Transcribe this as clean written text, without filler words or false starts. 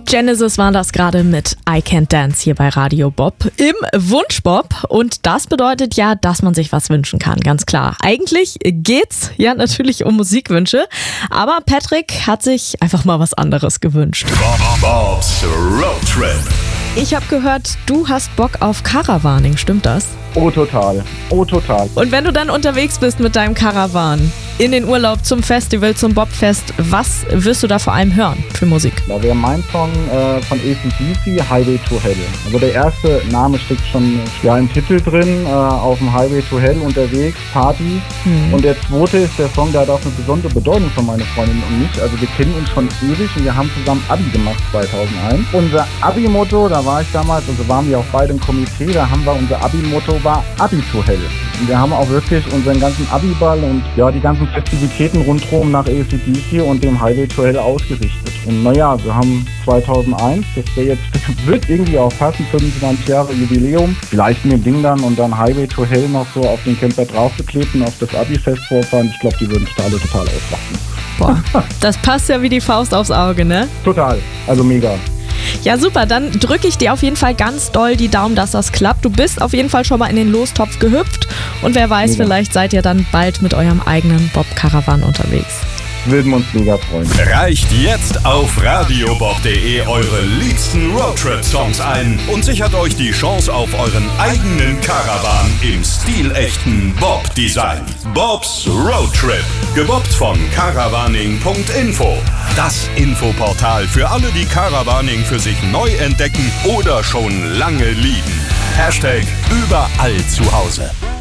Genesis war das gerade mit I Can't Dance hier bei Radio Bob im Wunschbob. Und das bedeutet ja, dass man sich was wünschen kann, ganz klar. Eigentlich geht's ja natürlich um Musikwünsche, aber Patrick hat sich einfach mal was anderes gewünscht. Bob's Road Trip. Ich habe gehört, du hast Bock auf Caravaning, stimmt das? Oh, total. Oh, total. Und wenn du dann unterwegs bist mit deinem Caravan, in den Urlaub, zum Festival, zum Bobfest, was wirst du da vor allem hören für Musik? Da wäre mein Song von AC/DC, Highway to Hell. Also der erste Name steckt schon im Titel drin, auf dem Highway to Hell unterwegs, Party. Und der zweite ist der Song, der hat auch eine besondere Bedeutung für meine Freundin und mich. Also wir kennen uns schon ewig und wir haben zusammen Abi gemacht 2001. Unser Abi-Motto, da war ich damals, also waren wir auch beide im Komitee, da haben wir unser Abi-Motto war Abi to Hell. Und wir haben auch wirklich unseren ganzen Abi-Ball und ja, die ganzen Festivitäten rundherum nach AC/DC und dem Highway to Hell ausgerichtet. Und naja, wir haben 2001, das wird irgendwie auch passen, 25 Jahre Jubiläum. Vielleicht in dem Ding dann und dann Highway to Hell noch so auf den Camper draufgeklebt und auf das Abi-Fest vorfahren. Ich glaube, die würden sich da alle total ausrasten. Boah, das passt ja wie die Faust aufs Auge, ne? Total, also mega. Ja, super, dann drücke ich dir auf jeden Fall ganz doll die Daumen, dass das klappt. Du bist auf jeden Fall schon mal in den Lostopf gehüpft und wer weiß, vielleicht seid ihr dann bald mit eurem eigenen Bob-Caravan unterwegs. Würden wir uns mega freuen. Reicht jetzt auf radiobob.de eure liebsten Roadtrip-Songs ein und sichert euch die Chance auf euren eigenen Caravan im stilechten Bob-Design. Bob's Road Trip, gebobbt von caravaning.info. Das Infoportal für alle, die Caravaning für sich neu entdecken oder schon lange lieben. #überall zu Hause.